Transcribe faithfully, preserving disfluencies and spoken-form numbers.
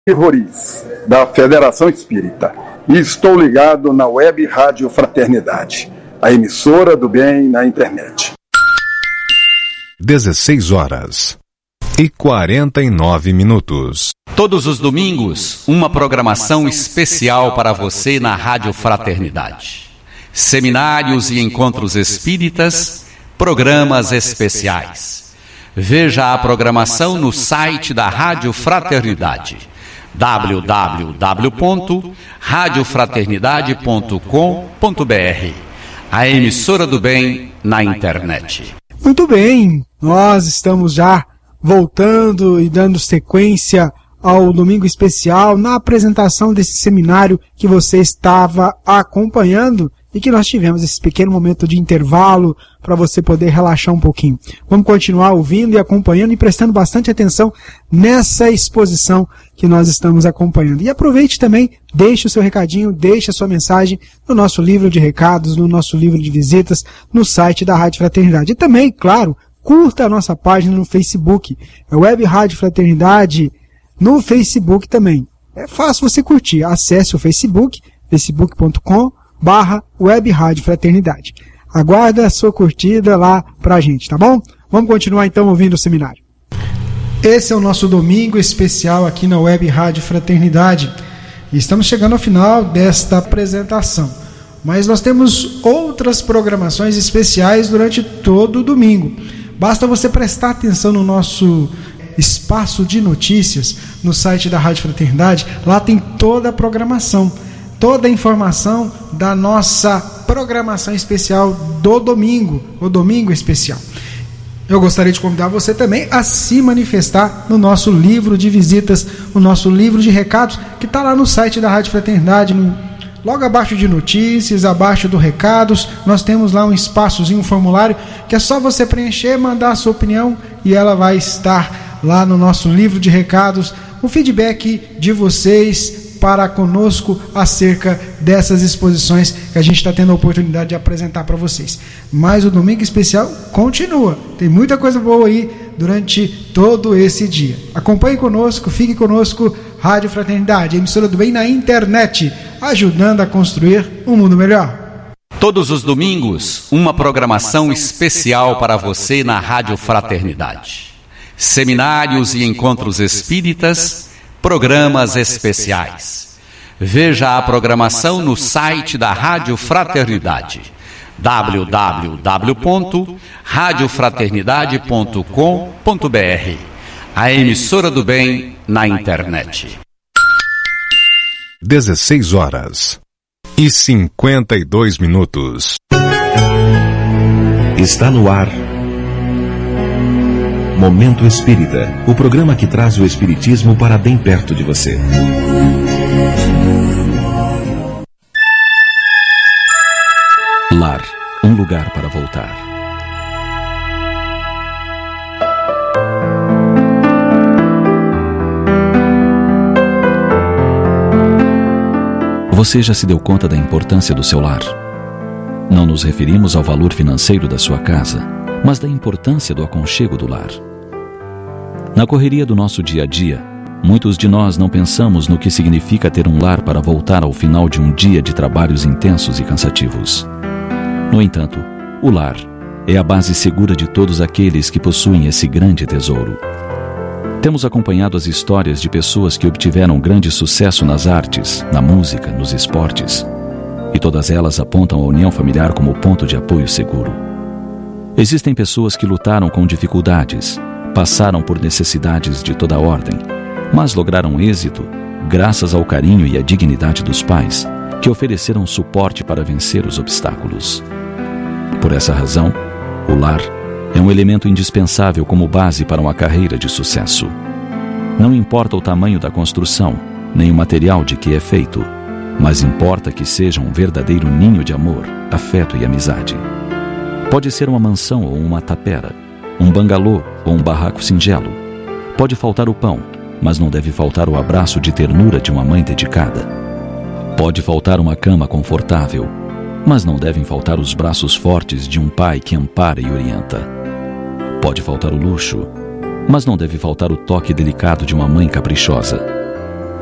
Roriz, da Federação Espírita, e estou ligado na Web Rádio Fraternidade, a emissora do bem na internet. dezesseis horas e quarenta e nove minutos. Todos os domingos, uma programação especial para você na Rádio Fraternidade. Seminários e encontros espíritas, programas especiais. Veja a programação no site da Rádio Fraternidade, w w w ponto rádio fraternidade ponto com ponto b r, a emissora do bem na internet. Muito bem, nós estamos já voltando e dando sequência ao Domingo Especial na apresentação desse seminário que você estava acompanhando e que nós tivemos esse pequeno momento de intervalo para você poder relaxar um pouquinho. Vamos continuar ouvindo e acompanhando e prestando bastante atenção nessa exposição que nós estamos acompanhando. E aproveite também, deixe o seu recadinho, deixe a sua mensagem no nosso livro de recados, no nosso livro de visitas, no site da Rádio Fraternidade. E também, claro, curta a nossa página no Facebook, é Web Rádio Fraternidade, no Facebook também. É fácil você curtir, acesse o Facebook, facebook ponto com barra Web Rádio Fraternidade. Aguarda a sua curtida lá pra gente, tá bom? Vamos continuar então ouvindo o seminário. Esse é o nosso domingo especial aqui na Web Rádio Fraternidade. E estamos chegando ao final desta apresentação. Mas nós temos outras programações especiais durante todo o domingo. Basta você prestar atenção no nosso espaço de notícias no site da Rádio Fraternidade. Lá tem toda a programação, toda a informação da nossa programação especial do domingo, o Domingo Especial. Eu gostaria de convidar você também a se manifestar no nosso livro de visitas, o nosso livro de recados, que está lá no site da Rádio Fraternidade, no, logo abaixo de notícias, abaixo do recados, nós temos lá um espaçozinho, um formulário, que é só você preencher, mandar a sua opinião e ela vai estar lá no nosso livro de recados, o feedback de vocês para conosco acerca dessas exposições que a gente está tendo a oportunidade de apresentar para vocês. Mas o Domingo Especial continua, tem muita coisa boa aí durante todo esse dia. Acompanhe conosco, fique conosco, Rádio Fraternidade, emissora do bem na internet, ajudando a construir um mundo melhor. Todos os domingos, uma programação especial para você na Rádio Fraternidade. Seminários e encontros espíritas, programas especiais. Veja a programação no site da Rádio Fraternidade, w w w ponto rádio fraternidade ponto com ponto b r, a emissora do bem na internet. dezesseis horas e cinquenta e dois minutos. Está no ar Momento Espírita, o programa que traz o espiritismo para bem perto de você. Lar, um lugar para voltar. Você já se deu conta da importância do seu lar? Não nos referimos ao valor financeiro da sua casa, mas da importância do aconchego do lar. Na correria do nosso dia a dia, muitos de nós não pensamos no que significa ter um lar para voltar ao final de um dia de trabalhos intensos e cansativos. No entanto, o lar é a base segura de todos aqueles que possuem esse grande tesouro. Temos acompanhado as histórias de pessoas que obtiveram grande sucesso nas artes, na música, nos esportes, e todas elas apontam a união familiar como ponto de apoio seguro. Existem pessoas que lutaram com dificuldades, passaram por necessidades de toda ordem, mas lograram êxito graças ao carinho e à dignidade dos pais, que ofereceram suporte para vencer os obstáculos. Por essa razão, o lar é um elemento indispensável como base para uma carreira de sucesso. Não importa o tamanho da construção, nem o material de que é feito, mas importa que seja um verdadeiro ninho de amor, afeto e amizade. Pode ser uma mansão ou uma tapera, um bangalô ou um barraco singelo. Pode faltar o pão, mas não deve faltar o abraço de ternura de uma mãe dedicada. Pode faltar uma cama confortável, mas não devem faltar os braços fortes de um pai que ampara e orienta. Pode faltar o luxo, mas não deve faltar o toque delicado de uma mãe caprichosa.